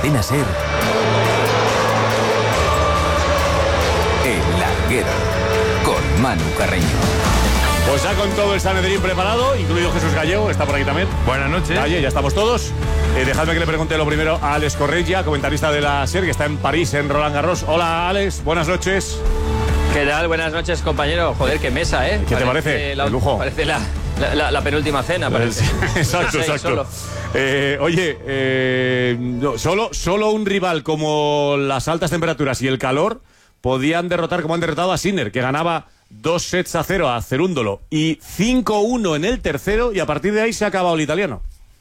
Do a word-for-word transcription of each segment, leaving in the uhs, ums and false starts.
Cadena SER, El Larguero, con Manu Carreño. Pues ya con todo el Sanedrín preparado, incluido Jesús Gallego, está por aquí también. Buenas noches. Oye, ya estamos todos. Eh, dejadme que le pregunte lo primero a Alex Correia, comentarista de la SER, que está en París, en Roland Garros. Hola, Alex, buenas noches. ¿Qué tal? Buenas noches, compañero. Joder, qué mesa, ¿eh? ¿Qué te parece? La, el lujo. Parece la, la, la, la penúltima cena, parece. Exacto, exacto. Eh, oye, eh, no, solo, solo un rival como las altas temperaturas y el calor podían derrotar, como han derrotado a Sinner, que ganaba dos sets a cero a Cerúndolo y cinco uno en el tercero, y a partir de ahí se ha acabado el italiano.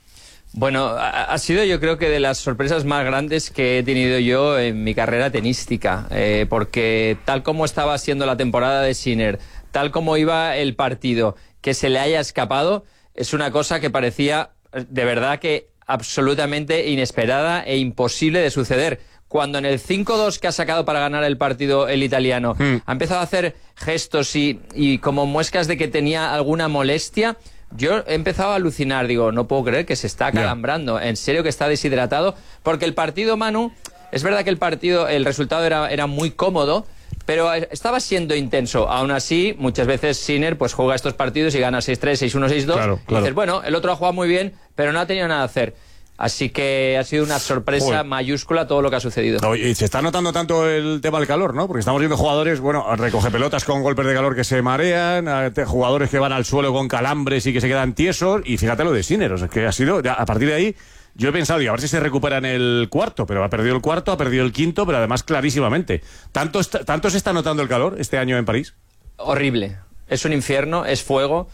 Bueno, ha, ha sido yo creo que de las sorpresas más grandes que he tenido yo en mi carrera tenística, eh, porque tal como estaba siendo la temporada de Sinner, tal como iba el partido, que se le haya escapado, es una cosa que parecía de verdad que absolutamente inesperada e imposible de suceder. Cuando en el cinco dos que ha sacado para ganar el partido el italiano mm. ha empezado a hacer gestos y, y como muescas de que tenía alguna molestia, yo he empezado a alucinar. Digo, no puedo creer que se está acalambrando. Yeah. En serio que está deshidratado. Porque el partido, Manu, es verdad que el partido, el resultado era, era muy cómodo, pero estaba siendo intenso. Aún así, muchas veces Sinner pues juega estos partidos y gana seis tres, seis uno, seis dos. Claro, claro. Y dices, bueno, el otro ha jugado muy bien, pero no ha tenido nada que hacer. Así que ha sido una sorpresa Joder. mayúscula todo lo que ha sucedido. No, y se está notando tanto el tema del calor, ¿no? Porque estamos viendo jugadores, bueno, recoge pelotas con golpes de calor que se marean, jugadores que van al suelo con calambres y que se quedan tiesos, y fíjate lo de Sinner, o sea, que ha sido, ya, a partir de ahí, yo he pensado, y a ver si se recupera en el cuarto, pero ha perdido el cuarto, ha perdido el quinto, pero además clarísimamente. ¿Tanto, está, tanto se está notando el calor este año en París? Horrible. Es un infierno, es fuego,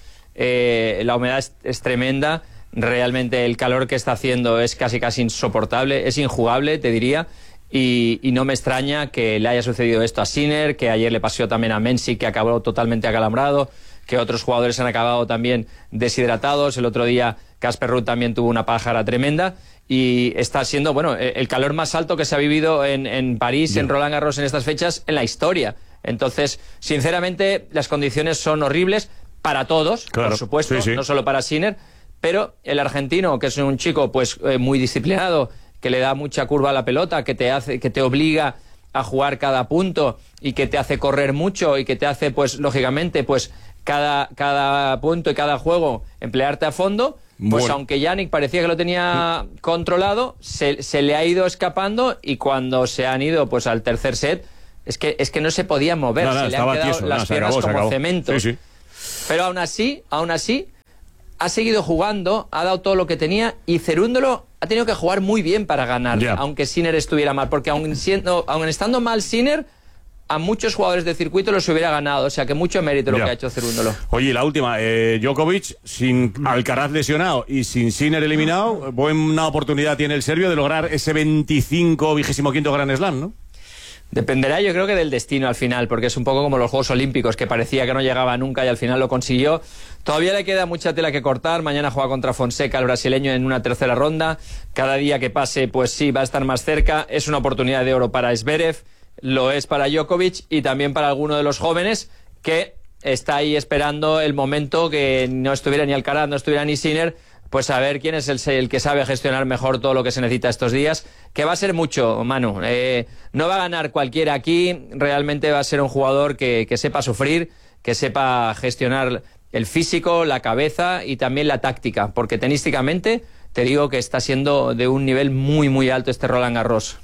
eh, la humedad es, es tremenda. Realmente el calor que está haciendo es casi casi insoportable, es injugable, te diría, y, y no me extraña que le haya sucedido esto a Sinner, que ayer le pasó también a Mensik, que acabó totalmente acalambrado, que otros jugadores han acabado también deshidratados. El otro día Casper Ruud también tuvo una pájara tremenda, y está siendo, bueno, el calor más alto que se ha vivido en, en París, Bien. en Roland Garros en estas fechas, en la historia. Entonces, sinceramente, las condiciones son horribles para todos, claro, por supuesto, sí, sí. no solo para Sinner. Pero el argentino, que es un chico pues eh, muy disciplinado, que le da mucha curva a la pelota, que te hace, que te obliga a jugar cada punto y que te hace correr mucho y que te hace, pues lógicamente, pues cada, cada punto y cada juego emplearte a fondo, pues bueno. aunque Jannik parecía que lo tenía controlado, se, se le ha ido escapando, y cuando se han ido pues al tercer set, es que, es que no se podía mover, no, no, se le han quedado tieso, las no, piernas acabó, como cemento. Sí, sí. Pero aún así, aún así, ha seguido jugando, ha dado todo lo que tenía, y Cerúndolo ha tenido que jugar muy bien para ganar, yeah. aunque Sinner estuviera mal, porque aun, siendo, aun estando mal Sinner, a muchos jugadores del circuito los hubiera ganado, o sea que mucho mérito yeah. lo que ha hecho Cerúndolo. Oye, la última, eh, Djokovic, sin Alcaraz lesionado y sin Sinner eliminado, buena oportunidad tiene el serbio de lograr ese veinticinco, vigésimo quinto Grand Slam, ¿no? Dependerá, yo creo que del destino al final, porque es un poco como los Juegos Olímpicos, que parecía que no llegaba nunca y al final lo consiguió. Todavía le queda mucha tela que cortar. Mañana juega contra Fonseca, el brasileño, en una tercera ronda. Cada día que pase, pues sí, va a estar más cerca. Es una oportunidad de oro para Zverev, lo es para Djokovic y también para alguno de los jóvenes que está ahí esperando el momento que no estuviera ni Alcaraz, no estuviera ni Sinner, pues a ver quién es el, el que sabe gestionar mejor todo lo que se necesita estos días, que va a ser mucho, Manu. Eh, no va a ganar cualquiera aquí, realmente va a ser un jugador que, que sepa sufrir, que sepa gestionar el físico, la cabeza y también la táctica, porque tenísticamente te digo que está siendo de un nivel muy, muy alto este Roland Garros.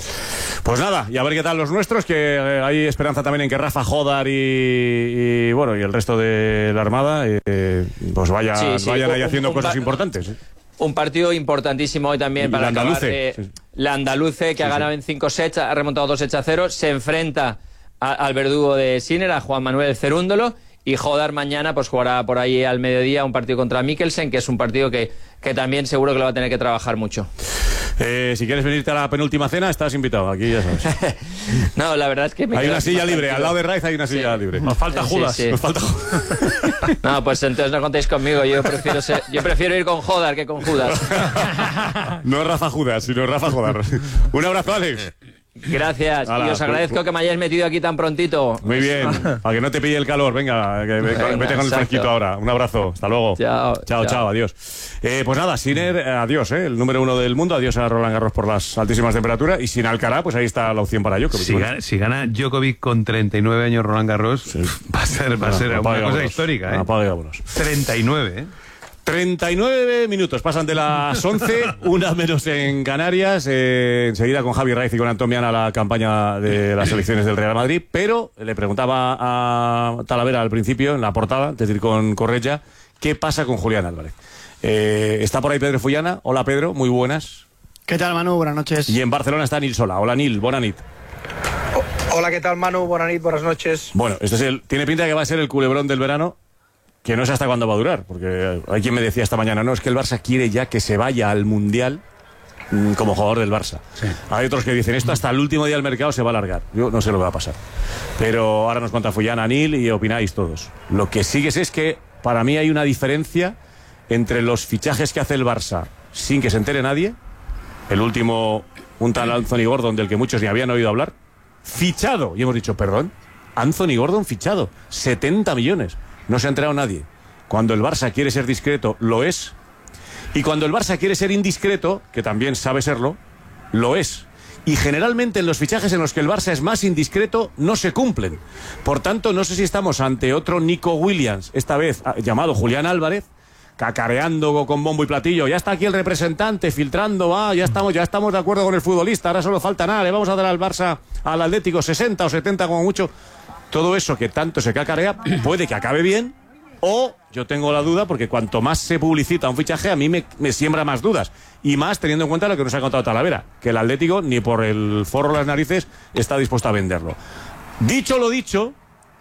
Pues nada, y a ver qué tal los nuestros, que eh, hay esperanza también en que Rafa Jodar y, y bueno y el resto de la Armada eh, pues vaya, sí, sí, vayan ahí un, haciendo un, cosas un, importantes. ¿eh? Un partido importantísimo hoy también y para la acabar. Andaluce, Eh, sí. La Andaluce, que sí, ha ganado sí. en cinco sets, ha remontado dos sets a cero, se enfrenta a, al verdugo de Sinner, a Juan Manuel Cerúndolo, y Jodar mañana pues jugará por ahí al mediodía un partido contra Mikkelsen, que es un partido que, que también seguro que lo va a tener que trabajar mucho. Eh, si quieres venirte a la penúltima cena, estás invitado, aquí ya sabes. No, la verdad es que me hay una silla libre, tranquilo. Al lado de Raiz hay una silla sí. libre. Nos falta Judas. Sí, sí. Nos falta No, pues entonces no contéis conmigo, yo prefiero ser, yo prefiero ir con Jodar que con Judas. No es Rafa Judas, sino Rafa Jodar. Un abrazo, Alex. Gracias, Hala, y os agradezco pues, que me hayáis metido aquí tan prontito. Muy bien, para que no te pille el calor, venga, que, venga vete con el exacto. fresquito ahora. Un abrazo, hasta luego. Chao, chao, chao. chao, adiós. Eh, pues nada, Sinner, eh, adiós, eh, el número uno del mundo, adiós a Roland Garros por las altísimas temperaturas, y sin Alcaraz, pues ahí está la opción para Djokovic. Si gana, si gana Djokovic con treinta y nueve años Roland Garros, sí. va a ser, va a ser Apague, una cosa vámonos. histórica, ¿eh? Apague, vámonos. treinta y nueve, ¿eh? treinta y nueve minutos, pasan de las once, una menos en Canarias. Eh, enseguida con Javi Raiz y con Antomiana la campaña de las elecciones del Real Madrid. Pero le preguntaba a Talavera al principio, en la portada, es decir, con Correia, ¿qué pasa con Julián Álvarez? Eh, está por ahí Pedro Fullana. Hola Pedro, muy buenas. ¿Qué tal, Manu? Buenas noches. Y en Barcelona está Nil Sola. Hola Nil, buena nit. Oh, hola, ¿qué tal, Manu? Buenas noches, buenas noches. Bueno, este es el, tiene pinta de que va a ser el culebrón del verano. Que no sé hasta cuándo va a durar, porque hay quien me decía esta mañana, no, es que el Barça quiere ya que se vaya al Mundial mmm, como jugador del Barça. Sí. Hay otros que dicen, esto hasta el último día del mercado se va a alargar. Yo no sé lo que va a pasar. Pero ahora nos cuenta Fullana, Nil, y opináis todos. Lo que sí es, es que para mí hay una diferencia entre los fichajes que hace el Barça sin que se entere nadie, el último, un tal Anthony Gordon, del que muchos ni habían oído hablar, fichado, y hemos dicho, perdón, Anthony Gordon fichado, setenta millones. No se ha enterado nadie. Cuando el Barça quiere ser discreto, lo es. Y cuando el Barça quiere ser indiscreto, que también sabe serlo, lo es. Y generalmente en los fichajes en los que el Barça es más indiscreto, no se cumplen. Por tanto, no sé si estamos ante otro Nico Williams, esta vez llamado Julián Álvarez, cacareando con bombo y platillo. Ya está aquí el representante filtrando, va, ya estamos, ya estamos de acuerdo con el futbolista, ahora solo falta nada, le vamos a dar al Barça, al Atlético, sesenta o setenta como mucho. Todo eso que tanto se cacarea puede que acabe bien, o yo tengo la duda porque cuanto más se publicita un fichaje a mí me, me siembra más dudas, y más teniendo en cuenta lo que nos ha contado Talavera, que el Atlético ni por el forro de las narices está dispuesto a venderlo. Dicho lo dicho,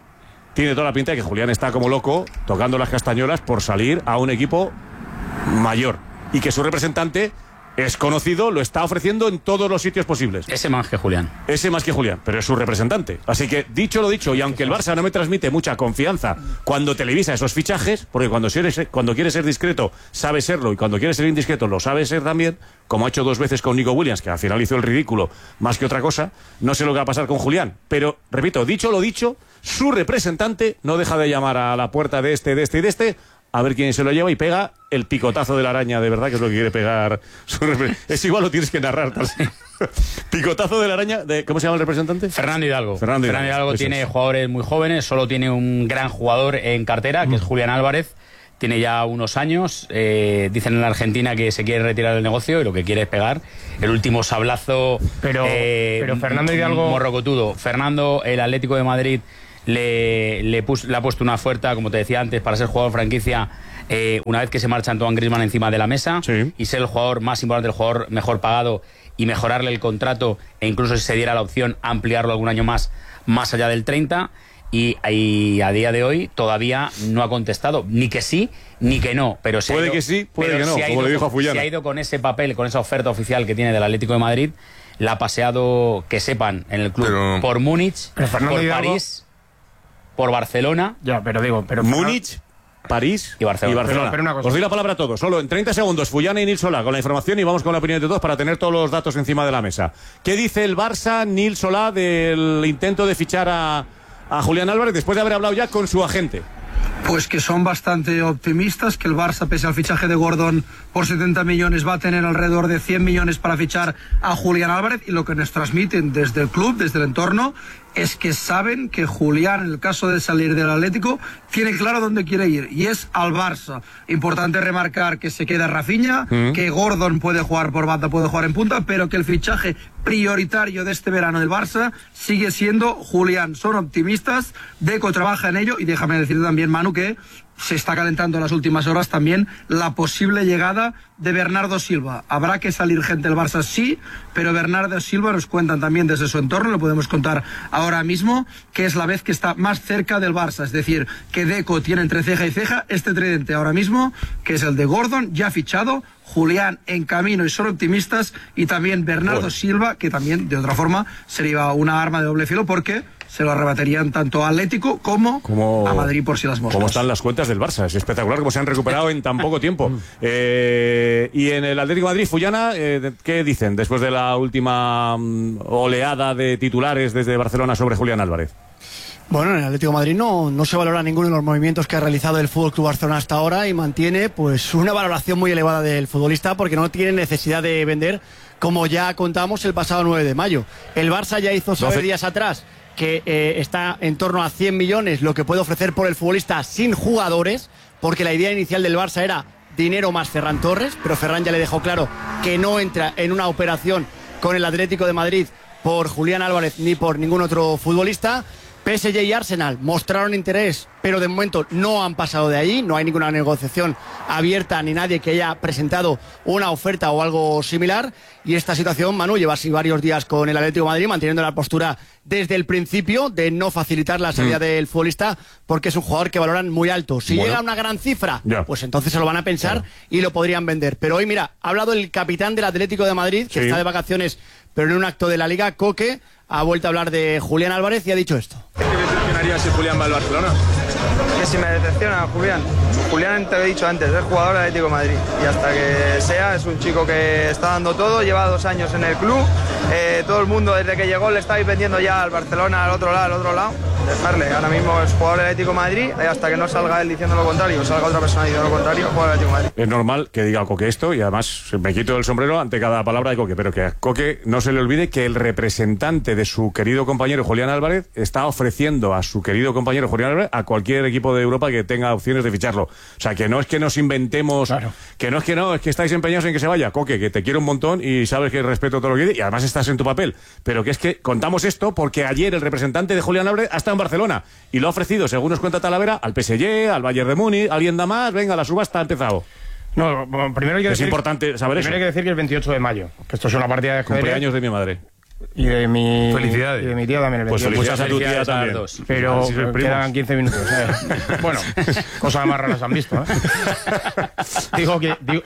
tiene toda la pinta de que Julián está como loco tocando las castañuelas por salir a un equipo mayor, y que su representante es conocido, lo está ofreciendo en todos los sitios posibles. Ese más que Julián. Ese más que Julián, pero es su representante. Así que, dicho lo dicho, y aunque el Barça no me transmite mucha confianza cuando televisa esos fichajes, porque cuando, cuando quiere ser discreto sabe serlo, y cuando quiere ser indiscreto lo sabe ser también, como ha hecho dos veces con Nico Williams, que al final hizo el ridículo más que otra cosa, no sé lo que va a pasar con Julián. Pero, repito, dicho lo dicho, su representante no deja de llamar a la puerta de este, de este y de este, a ver quién se lo lleva, y pega el picotazo de la araña, de verdad, que es lo que quiere pegar. Es igual, lo tienes que narrar. Tal. Picotazo de la araña, de, ¿cómo se llama el representante? Fernando Hidalgo. Fernando Hidalgo, Fernando Hidalgo tiene es. jugadores muy jóvenes, solo tiene un gran jugador en cartera, que mm. es Julián Álvarez. Tiene ya unos años, eh, dicen en la Argentina que se quiere retirar del negocio y lo que quiere es pegar el último sablazo. Pero, eh, pero Fernando Hidalgo... morrocotudo. Fernando, el Atlético de Madrid, Le, le, pus, le ha puesto una oferta, como te decía antes, para ser jugador franquicia, eh, una vez que se marcha Antoine Griezmann encima de la mesa, sí. y ser el jugador más importante, el jugador mejor pagado, y mejorarle el contrato, e incluso si se diera la opción ampliarlo algún año más, más allá del treinta, y, y a día de hoy todavía no ha contestado, ni que sí, ni que no. Pero se puede ido, que sí, puede que no, si como ido, le dijo a Fullana. Se ha ido con ese papel, con esa oferta oficial que tiene del Atlético de Madrid, la ha paseado, que sepan, en el club, pero, por Múnich, por Hidalgo... París, por Barcelona. Ya, pero digo, pero Múnich, París y Barcelona. Y Barcelona. Pero, pero una cosa. Os doy la palabra a todos. Solo en treinta segundos, Fullana y Nil Solá con la información, y vamos con la opinión de todos para tener todos los datos encima de la mesa. ¿Qué dice el Barça, Nil Solá, del intento de fichar a, a Julián Álvarez después de haber hablado ya con su agente? Pues que son bastante optimistas, que el Barça, pese al fichaje de Gordon por setenta millones, va a tener alrededor de cien millones para fichar a Julián Álvarez, y lo que nos transmiten desde el club, desde el entorno, es que saben que Julián, en el caso de salir del Atlético, tiene claro dónde quiere ir, y es al Barça. Importante remarcar que se queda Rafinha, mm. que Gordon puede jugar por banda, puede jugar en punta, pero que el fichaje prioritario de este verano del Barça sigue siendo Julián. Son optimistas, Deco trabaja en ello, y déjame decir también, Manu, que se está calentando en las últimas horas también la posible llegada de Bernardo Silva. Habrá que salir gente del Barça, sí, pero Bernardo Silva, nos cuentan también desde su entorno, lo podemos contar ahora mismo, que es la vez que está más cerca del Barça. Es decir, que Deco tiene entre ceja y ceja este tridente ahora mismo, que es el de Gordon, ya fichado, Julián en camino, y son optimistas, y también Bernardo bueno. Silva, que también de otra forma sería una arma de doble filo, porque se lo arrebatarían tanto a Atlético como, como a Madrid por si las moscas. Como están las cuentas del Barça, es espectacular cómo se han recuperado en tan poco tiempo. Eh, y en el Atlético de Madrid, Fullana, eh, ¿qué dicen después de la última um, oleada de titulares desde Barcelona sobre Julián Álvarez? Bueno, en el Atlético de Madrid no, no se valora ninguno de los movimientos que ha realizado el F C Barcelona hasta ahora y mantiene pues una valoración muy elevada del futbolista porque no tiene necesidad de vender, como ya contamos el pasado nueve de mayo. El Barça ya hizo saber doce días atrás que eh, está en torno a cien millones lo que puede ofrecer por el futbolista sin jugadores, porque la idea inicial del Barça era dinero más Ferran Torres, pero Ferran ya le dejó claro que no entra en una operación con el Atlético de Madrid por Julián Álvarez ni por ningún otro futbolista. P S G y Arsenal mostraron interés, pero de momento no han pasado de ahí, no hay ninguna negociación abierta ni nadie que haya presentado una oferta o algo similar. Y esta situación, Manu, lleva así varios días con el Atlético de Madrid manteniendo la postura desde el principio de no facilitar la salida mm. del futbolista porque es un jugador que valoran muy alto. Si bueno. llega a una gran cifra, ya. pues entonces se lo van a pensar claro. y lo podrían vender. Pero hoy, mira, ha hablado el capitán del Atlético de Madrid, que sí. está de vacaciones, pero en un acto de la Liga, Coque, ha vuelto a hablar de Julián Álvarez y ha dicho esto. ¿Qué te decepcionaría si Julián va al Barcelona? Que si me decepciona Julián. Julián, te lo he dicho antes, es jugador del Atlético de Madrid. Y hasta que sea, es un chico que está dando todo, lleva dos años en el club. Eh, todo el mundo, desde que llegó, le estáis vendiendo ya al Barcelona, al otro lado, al otro lado. Dejarle, ahora mismo es jugador del Atlético de Madrid, y hasta que no salga él diciendo lo contrario, o salga otra persona diciendo lo contrario, jugador del Atlético de Madrid. Es normal que diga Coque esto, y además me quito el sombrero ante cada palabra de Coque, pero que a Coque no se le olvide que el representante de su querido compañero Julián Álvarez está ofreciendo a su querido compañero Julián Álvarez a cualquier equipo de Europa que tenga opciones de ficharlo. O sea, que no es que nos inventemos, claro. que no es que no, es que estáis empeñados en que se vaya. Coque, que te quiero un montón y sabes que respeto todo lo que dices y además estás en tu papel. Pero que es que contamos esto porque ayer el representante de Julián Álvarez ha estado en Barcelona y lo ha ofrecido, según nos cuenta Talavera, al P S G, al Bayern de Múnich, alguien da más, venga, la subasta ha empezado. No, bueno, primero hay que es decir, importante saber primero eso. Hay que decir que el veintiocho de mayo, que esto es una partida de cumpleaños de mi madre. Y de mi felicidades. Y de mi tía también el pues veintiocho. Pues a tu tía también. Pero si quedan quince minutos. ¿eh? Bueno, cosas más raras han visto. ¿eh? Digo que... Digo...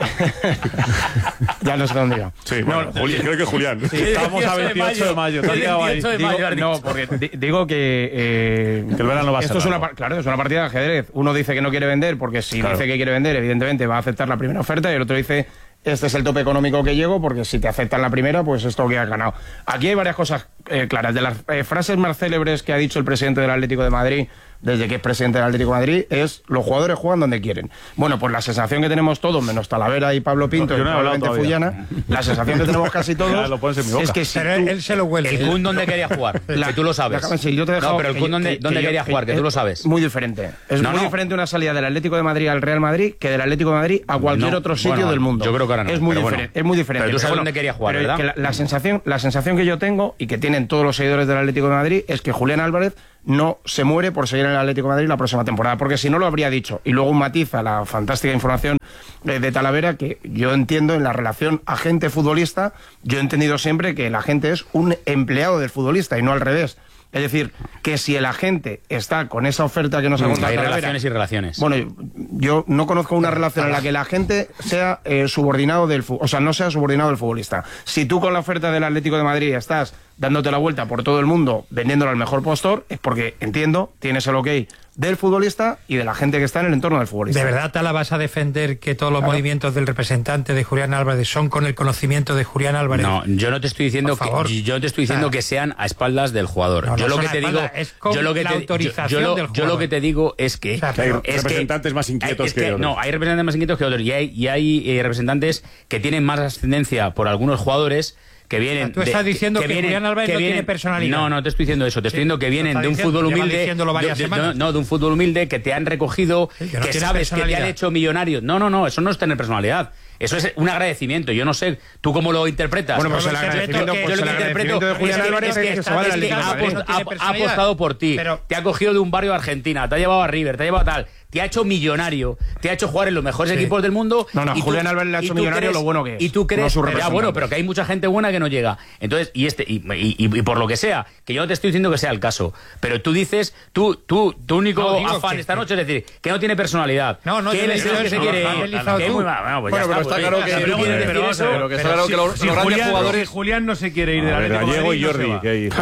ya no sé dónde iba. Sí, bueno, no, Julián, creo que Julián. Sí, estamos a veintiocho de mayo. veintiocho de mayo digo, no, porque di, digo que... Eh, que el verano va a esto ser es una, claro, es una partida de ajedrez. Uno dice que no quiere vender porque si claro. dice que quiere vender, evidentemente va a aceptar la primera oferta y el otro dice... Este es el tope económico que llego, porque si te aceptan la primera, pues esto que has ganado. Aquí hay varias cosas eh, claras. De las eh, frases más célebres que ha dicho el presidente del Atlético de Madrid, desde que es presidente del Atlético de Madrid, es los jugadores juegan donde quieren. Bueno, pues la sensación que tenemos todos, menos Talavera y Pablo Pinto, no, y probablemente Fullana, la sensación que tenemos casi todos es que si pero tú, él se lo huele. El Kun donde quería jugar, la, que tú lo sabes. Déjame, si yo te he dejado, no, pero el Kun donde, que, donde que quería yo, jugar, que, que tú lo sabes. Muy diferente. Es no, muy no. diferente una salida del Atlético de Madrid al Real Madrid que del Atlético de Madrid a cualquier no, otro sitio bueno, del mundo. Yo creo que ahora no. Es muy pero diferente. Bueno, es muy diferente. Pero tú sabes pero dónde quería jugar, pero ¿verdad? Que la, la, sensación, la sensación que yo tengo y que tienen todos los seguidores del Atlético de Madrid es que Julián Álvarez no se muere por seguir en el Atlético de Madrid la próxima temporada, porque si no lo habría dicho. Y luego un matiz a la fantástica información de, de Talavera, que yo entiendo en la relación agente-futbolista, yo he entendido siempre que el agente es un empleado del futbolista y no al revés. Es decir, que si el agente está con esa oferta que nos ha contado... Hay relaciones y relaciones. Bueno, yo, yo no conozco una relación en la que el agente sea eh, subordinado del... O sea, no sea subordinado del futbolista. Si tú con la oferta del Atlético de Madrid estás dándote la vuelta por todo el mundo, vendiéndolo al mejor postor, es porque, entiendo, tienes el ok del futbolista y de la gente que está en el entorno del futbolista. ¿De verdad, Tala, vas a defender que todos los claro. movimientos del representante de Julián Álvarez son con el conocimiento de Julián Álvarez? No, yo no te estoy diciendo que yo te estoy diciendo ah. que sean a espaldas del jugador. No, yo no lo que te digo, es con yo lo que la te, autorización yo, yo, lo, del yo lo que te digo es que, o sea, que hay es representantes que, más inquietos es que, que otros. No, hay representantes más inquietos que otros y hay y hay eh, representantes que tienen más ascendencia por algunos jugadores que vienen. O sea, tú estás de, diciendo que, que, que vienen, Julián Álvarez que no vienen, tiene personalidad. No, no te estoy diciendo eso. Te estoy sí, diciendo que vienen de un diciendo, fútbol humilde. De, de, no, no, de un fútbol humilde que te han recogido, sí, que, no que sabes que te han hecho millonario. No, no, no, eso no es tener personalidad. Eso es un agradecimiento. Yo no sé, ¿tú cómo lo interpretas? Bueno, pues el agradecimiento, que, pues yo lo el que interpreto de Julián Álvarez es que, es que, es que ha, apost, ha, ha apostado por ti. Pero, te ha cogido de un barrio de Argentina, te ha llevado a River, te ha llevado a tal. Te ha hecho millonario, te ha hecho jugar en los mejores sí. equipos del mundo. No, no, y Julián tú, Álvarez le ha hecho millonario crees, lo bueno que es. Y tú crees, no ya bueno, pero que hay mucha gente buena que no llega. Entonces, y este y, y, y, y por lo que sea, que yo no te estoy diciendo que sea el caso, pero tú dices, tú, tú, tu único no, afán que, esta noche es decir, que no tiene personalidad. No, no, que él es el que se quiere ir. Bueno, pero está claro que pero que los grandes jugadores. Julián no se quiere ir de la Gallego y Jordi.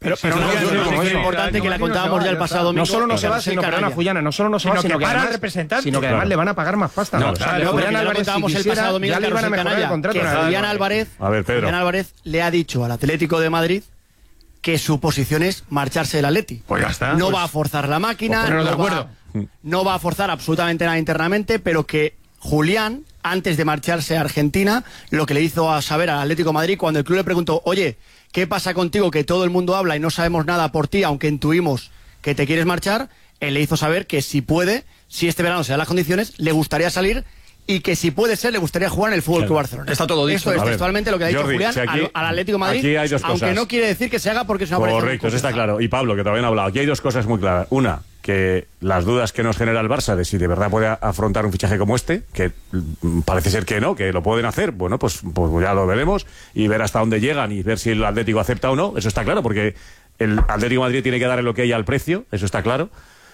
Pero, pero no, no, es importante que la contábamos ya el pasado domingo. No solo no se va, sino que Juliana, no solo no se va, sino que además sino que además le van a pagar más pasta. No, Julián Álvarez, el pasado domingo, ya le iban a mejorar el contrato. Julián Álvarez, Julián Álvarez le ha dicho al Atlético de Madrid que su posición es marcharse del Atleti. Pues ya está. No pues, va a forzar la máquina, pues no, va, no va a forzar absolutamente nada internamente, pero que Julián, antes de marcharse a Argentina, lo que le hizo a saber al Atlético de Madrid cuando el club le preguntó, oye, ¿qué pasa contigo que todo el mundo habla y no sabemos nada por ti, aunque intuimos que te quieres marchar? Él le hizo saber que si puede, si este verano se dan las condiciones, le gustaría salir y que si puede ser, le gustaría jugar en el Fútbol Club Barcelona. Está todo dicho. Esto es textualmente lo que ha dicho Jordi, Julián si aquí, al, al Atlético de Madrid, aquí hay dos aunque cosas. no quiere decir que se haga porque es una Correcto, eso está claro. Y Pablo, que todavía no ha hablado. Aquí hay dos cosas muy claras. Una, que las dudas que nos genera el Barça de si de verdad puede afrontar un fichaje como este, que parece ser que no, que lo pueden hacer, bueno, pues, pues ya lo veremos y ver hasta dónde llegan y ver si el Atlético acepta o no, eso está claro, porque el Atlético de Madrid tiene que dar el ok al precio, eso está claro.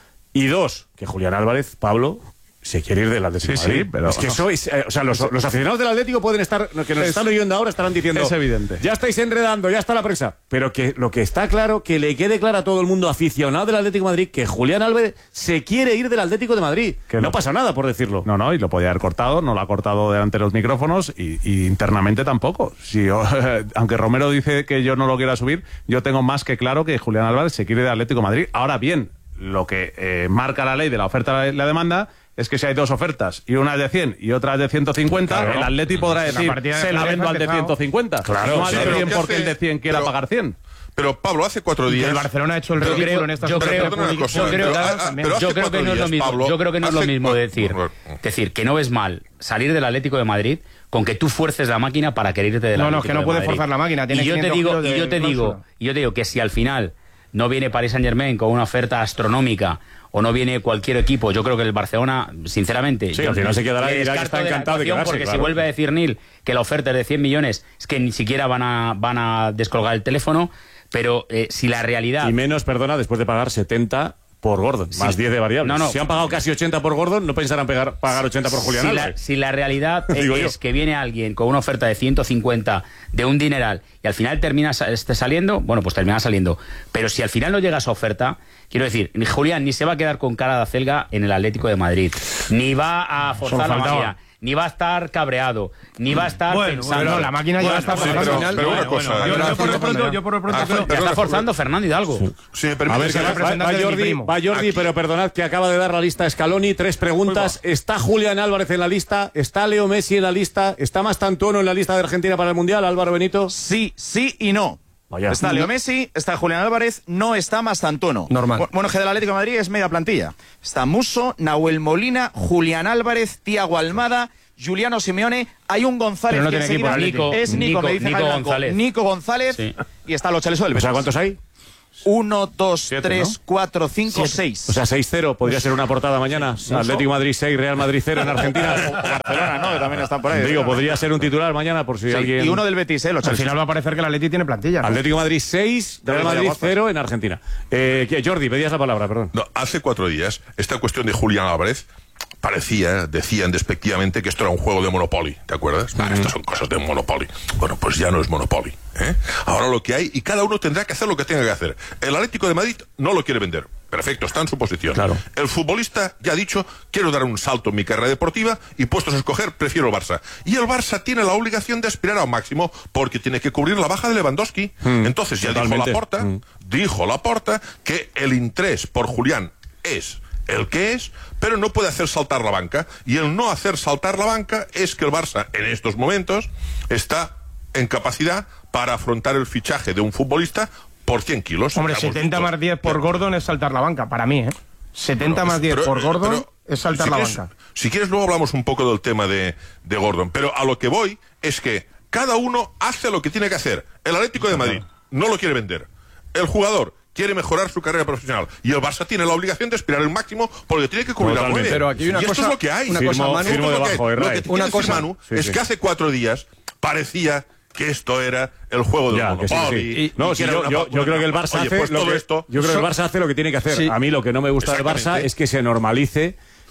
Y dos, que Julián Álvarez, Pablo, se quiere ir del Atlético. Sí, Madrid. sí, pero... Es que eso es, eh, o sea, los, los aficionados del Atlético pueden estar, que nos es, están oyendo ahora, estarán diciendo... Es evidente. Ya estáis enredando, ya está la prensa. Pero que lo que está claro, que le quede claro a todo el mundo aficionado del Atlético de Madrid, que Julián Álvarez se quiere ir del Atlético de Madrid. Que no, no pasa nada por decirlo. No, no, y lo podía haber cortado, no lo ha cortado delante de los micrófonos y, y internamente tampoco. Si yo, aunque Romero dice que yo no lo quiera subir, yo tengo más que claro que Julián Álvarez se quiere del Atlético de Madrid. Ahora bien, lo que eh, marca la ley de la oferta y la demanda es que si hay dos ofertas y una es de cien y otra es de ciento cincuenta, claro, el Atleti podrá decir, se la vendo al de ciento cincuenta. Claro, no al de cien porque hace, el de cien quiera pero, pagar cien. Pero Pablo, hace cuatro días... El Barcelona ha hecho el ridículo en esta yo creo, yo creo, yo creo, pero, yo creo que no es lo mismo. Pablo, yo creo que no es lo mismo decir, decir que no ves mal salir del Atlético de Madrid con que tú fuerces la máquina para querer irte del no, Atlético de Madrid. No, no, que no puede forzar la máquina. Tiene y yo te digo, y yo te digo, cláusula. y yo te digo que si al final no viene Paris Saint-Germain con una oferta astronómica o no viene cualquier equipo, yo creo que el Barcelona, sinceramente, sí, al final se quedará y dirá que está encantado de quedarse, porque claro. Si vuelve a decir Nil que la oferta es de cien millones, es que ni siquiera van a van a descolgar el teléfono, pero eh, si la realidad... Y menos, perdona, después de pagar setenta por Gordon, sí, más diez de variables. No, no. Si han pagado casi ochenta por Gordon, no pensarán pegar, pagar ochenta por Julián si Álvarez. La, si la realidad es, es que viene alguien con una oferta de ciento cincuenta de un dineral y al final termina este saliendo, bueno, pues termina saliendo. Pero si al final no llega esa oferta, quiero decir, ni Julián ni se va a quedar con cara de acelga en el Atlético de Madrid, ni va a forzar la máquina, ni va a estar cabreado, ni va a estar bueno, pensando... Bueno, la máquina bueno, ya está sí, pero, pero, pero una cosa... Bueno, yo, yo, por lo pronto, yo por lo pronto ah, creo que está forzando Fernando Hidalgo. Sí. Sí, me permite, a ver, que va, va, Jordi, va Jordi Aquí. pero perdonad que acaba de dar la lista a Scaloni. Tres preguntas. ¿Está Julián Álvarez en la lista? ¿Está Leo Messi en la lista? ¿Está Mastantuono en la lista de Argentina para el Mundial, Álvaro Benito? Sí, sí y no. Vaya. Está Leo Messi, está Julián Álvarez, no está Mastantuono. Normal. Bueno, que del Atlético de Madrid es media plantilla. Está Musso, Nahuel Molina, Julián Álvarez, Thiago Almada, Juliano Simeone, hay un González no que tiene enseguida equipo, es Nico, Nico, me dice Nico Jaime Blanco. González. Nico González Sí. y está los Chalesos del O sea, Betis. ¿cuántos hay? Uno, dos, Siete, tres, ¿no? cuatro, cinco, seis. O sea, seis cero. Podría ser una portada mañana. Sí, Atlético Madrid seis, Real Madrid cero en Argentina. Barcelona, ¿no? Que también están por ahí. Digo, podría ser un titular mañana por si Sí, alguien... y uno del Betis, ¿eh? Los Al Chelsea. final va a parecer que el Atleti tiene plantilla, ¿no? Atlético Madrid seis, Real Madrid cero en Argentina. Eh, ¿qué? Jordi, pedías la palabra, perdón. No, hace cuatro días, esta cuestión de Julián Álvarez parecía, decían despectivamente que esto era un juego de Monopoly, ¿te acuerdas? Vale, estas son cosas de Monopoly. Bueno, pues ya no es Monopoly, ¿eh? Ahora lo que hay, y cada uno tendrá que hacer lo que tenga que hacer. El Atlético de Madrid no lo quiere vender. Perfecto, está en su posición. Claro. El futbolista ya ha dicho, quiero dar un salto en mi carrera deportiva y puestos a escoger, prefiero el Barça. Y el Barça tiene la obligación de aspirar a un máximo porque tiene que cubrir la baja de Lewandowski. Mm, Entonces ya totalmente. dijo Laporta, mm. dijo Laporta que el interés por Julián es el que es, pero no puede hacer saltar la banca. Y el no hacer saltar la banca es que el Barça, en estos momentos, está en capacidad para afrontar el fichaje de un futbolista por cien kilos. Hombre, setenta más diez por Gordon es saltar la banca, para mí, ¿eh? setenta más diez por Gordon pero, es saltar si la quieres, banca. Si quieres, luego hablamos un poco del tema de, de Gordon. Pero a lo que voy es que cada uno hace lo que tiene que hacer. El Atlético de Madrid no lo quiere vender. El jugador quiere mejorar su carrera profesional y el Barça tiene la obligación de aspirar el máximo porque tiene que cubrir la nueve. Pero aquí hay una y cosa, esto es lo que hay. Una firmo, cosa, Manu, firmo lo debajo, que, lo que una cosa, Manu sí, es sí. que hace cuatro días parecía que esto era el juego del Ya, que sí, Monopoly. sí. Y, no, y sí, que yo, era yo, una, yo creo que el Barça oye, hace pues lo todo que, esto, yo creo que el so- Barça hace lo que tiene que hacer. Sí. A mí lo que no me gusta del Barça Exactamente. es que se normalice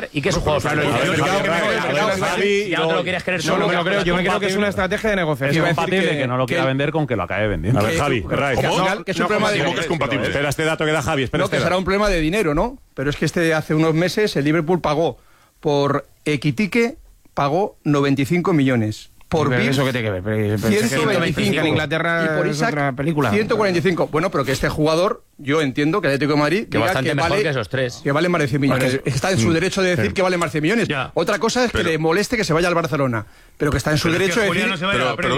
River y que es un jugador franquicia. Ya no te lo quieres creer No, solo. no me lo creo. Yo me creo que es una estrategia de negociación. Es compatible que no lo quiera vender con que lo acabe vendiendo. A ver, Javi, que es un problema de... es compatible. Espera este dato que da Javi. Espera No, este que será dato. un problema de dinero, ¿no? Pero es que este hace unos meses el Liverpool pagó por Equitique, pagó noventa y cinco millones. Por Pero Bill, eso que tiene que ver. Pero- pero es que ciento veinticinco. en Inglaterra y por es Isaac, otra película. ciento cuarenta y cinco. Bueno, pero que este jugador, yo entiendo que el Atlético de Madrid Que diga bastante que mejor vale, que esos tres. que vale más de cien millones. Porque- Está en su derecho de decir Sí. que vale más de cien millones. Ya. Otra cosa es que Pero- le moleste que se vaya al Barcelona. Pero que está en su Pero es derecho que de Julián decir... no se va a ir a Pero, la Premier. perdona,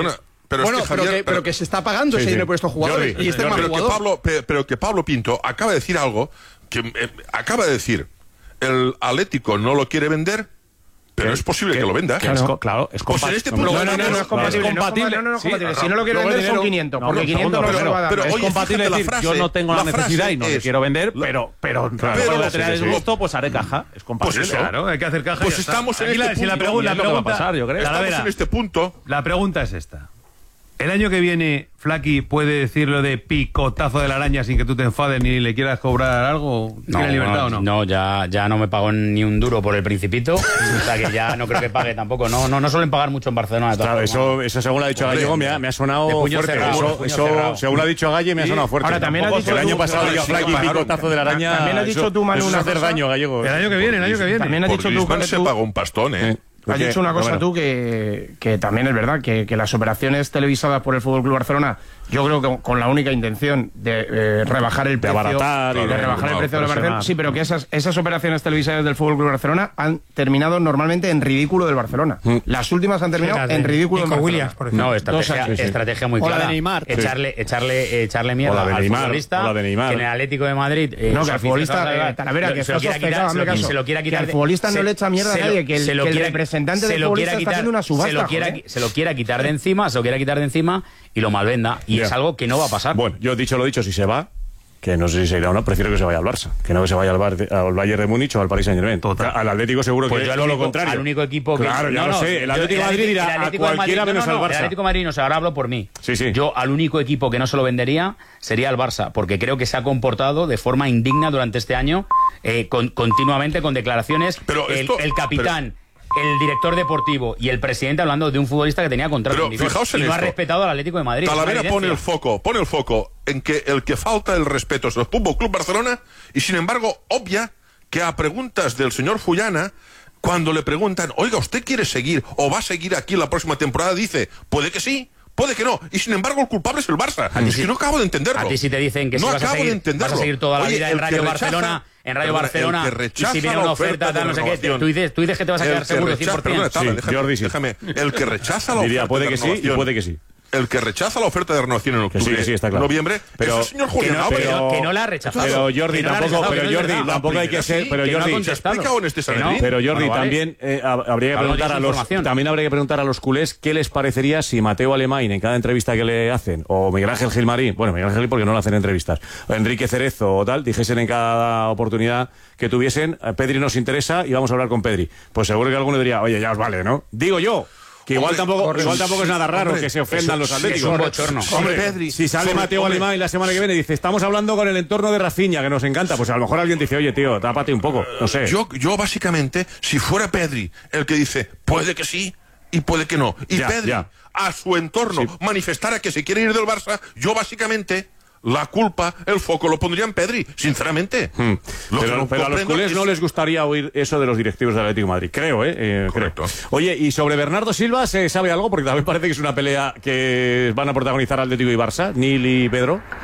Pero bueno, es que pero, Javier, que, pero que se está pagando sí, ese sí. dinero por estos jugadores. Jordi, y este Jordi, mal pero, que jugador. Pablo, pe- pero que Pablo Pinto acaba de decir algo que eh, acaba de decir, el Atlético no lo quiere vender, pero es posible que, que lo venda. Que es co- claro, es pues en compatible. este No, punto no, no, no, no es compatible. Es compatible. No, no, no es Sí, compatible. no, Si no lo quiere luego el vender son dinero- quinientos, no, porque no, quinientos no segundo, se lo va a dar. pero, es oye, compatible fíjate, decir, la yo frase- no tengo la, la frase necesidad y no le es- quiero vender, la- pero, pero, Claro, pero, pero- voy a tener sí, sí, sí. disgusto, pues haré caja. Es compatible. Pues eso. Claro, hay que hacer caja. y Pues ya está. estamos en Aquí la- este si la punto, pregunta, y es lo que va a pregunta- pasar, yo creo. Estamos Talavera, en este punto. La pregunta es esta. ¿El año que viene Flaky puede decirlo de picotazo de la araña sin que tú te enfades ni le quieras cobrar algo? ¿Tiene libertad o no? No, ya, ya no me pagó ni un duro por el Principito. O sea que ya no creo que pague tampoco. No, no, no suelen pagar mucho en Barcelona. De todas Claro, formas. eso, eso según lo ha dicho Hombre, Gallego me ha, me ha sonado de puño fuerte. cerrado, eso, de puño eso, cerrado. según lo ha dicho Galle, me ha sonado fuerte. Ahora, también Tampoco has que el dicho año tú- pasado no, diga sí, Flaky claro. picotazo de la araña. También has dicho eso- tú, Manu, eso es una hacer cosa. daño, Gallego. El año que viene, el año que viene. También has Por dicho tú Griezmann que se tú- pagó un pastón, ¿eh? Has dicho una cosa Bueno. tú que, que también es verdad, que, que las operaciones televisadas por el F C Barcelona, yo creo que con la única intención de eh, rebajar el precio, abaratar y de de- rebajar el no, precio de la presionar. operación, sí, pero que esas, esas operaciones televisadas del F C Barcelona han terminado normalmente en ridículo del Barcelona. Las últimas han terminado Sí, la de en ridículo del Nico Barcelona. Williams, por ejemplo. No, Dos estrategia, años. estrategia muy O la clara. de Neymar. Echarle, echarle, echarle mierda O la de al Neymar, futbolista. o la de Neymar. Que en el Atlético de Madrid. eh, No, su que al afición, futbolista, ¿sabes? eh, Talavera, que se lo estás quiera quitar, sospechoso, se lo- hazme caso. se lo quiera Que quitar. al futbolista no se- le echa mierda a se lo- nadie, que el- se lo que el quiera- representante se del lo futbolista quiera está quitar- haciendo una subasta, Se lo quiera, joder. se lo quiera quitar de encima, se lo quiera quitar de encima y lo malvenda. Y Ya. es algo que no va a pasar. Bueno, yo he dicho lo dicho, si se va, que no sé si se irá o no, prefiero que se vaya al Barça, que no que se vaya al, Bar, al Bayern de Múnich o al Paris Saint-Germain. Al Atlético seguro Pues que yo es al todo lo único- contrario. al único equipo que- Claro, ya no, lo no, sé. El yo- Atlético de Madrid el irá a Atlético de cualquiera Madrid- menos no, no, al El Barça. Atlético de Madrid no sé, ahora hablo por mí. Sí, sí. Yo al único equipo que no se lo vendería sería el Barça, porque creo que se ha comportado de forma indigna durante este año, eh, con- continuamente con declaraciones. Pero el, esto- el capitán, el director deportivo y el presidente hablando de un futbolista que tenía contrato Pero en vigor fijaos en y no ha esto. respetado al Atlético de Madrid. Es una Talavera pone el evidencia. foco, pone el foco en que el que falta el respeto es el Fútbol Club Barcelona y sin embargo obvia que a preguntas del señor Fullana, cuando le preguntan, oiga, ¿usted quiere seguir o va a seguir aquí la próxima temporada? Dice, puede que sí, puede que no. Y sin embargo el culpable es el Barça. A ti Es sí- que no acabo de entenderlo. A ti si te dicen que no si vas a, acabo de seguir, entenderlo. vas a seguir toda la Oye, vida en el que Radio rechaza- Barcelona, en Radio perdona, Barcelona, el que y rechaza si viene la una oferta oferta, de tal, no sé qué, renovación. tú dices, tú dices que te vas a El quedar que seguro rechaza- cien por ciento. perdona, Tala, Sí, déjame, Jordi, sí. déjame. El que rechaza la Diría, oferta puede de que sí y renovación, puede que sí. El que rechaza la oferta de renovación en Que octubre, sí, que sí, está claro. noviembre, Pero- es el señor Que Julián no, Álvarez. pero- que no la ha rechazado. Pero Jordi, Que no la ha tampoco, rechazado, pero que no es Jordi, verdad. tampoco hay que La ser, primera pero sí, que no ha Jordi, contestado. ¿Se explica en este Que no. Sanedrín? pero Jordi, Bueno, vale. también eh, hab- habría que Algo preguntar de a los, información. también habría que preguntar a los culés qué les parecería si Mateo Alemán en cada entrevista que le hacen, o Miguel Ángel Gilmarín, bueno, Miguel Ángel Gil porque no le hacen entrevistas, o Enrique Cerezo o tal, dijesen en cada oportunidad que tuviesen, eh, Pedri nos interesa y vamos a hablar con Pedri. Pues seguro que alguno diría, oye, ya os vale, ¿no? Digo yo. Que igual Hombre, tampoco, correcto. igual tampoco es nada raro Hombre, que se ofendan eso los sí, atléticos. es un bochorno. Hombre, Pedri, si sale sobre- Mateo hombre. Alemán la semana que viene y dice, estamos hablando con el entorno de Rafinha, que nos encanta, pues a lo mejor alguien dice, oye, tío, tápate un poco, no sé. Yo, yo básicamente, si fuera Pedri el que dice, puede que sí y puede que no, y Ya, Pedri ya. a su entorno Sí. manifestara que se quiere ir del Barça, yo básicamente la culpa, el foco lo pondría en Pedri, sinceramente. Hmm. Lo que Pero, no pero a los comprendo culés es- no les gustaría oír eso de los directivos del Atlético de Madrid, creo, ¿eh? Eh, Correcto. creo. Oye, y sobre Bernardo Silva, ¿se sabe algo? Porque también parece que es una pelea que van a protagonizar Atlético y Barça, Nil y Pedro.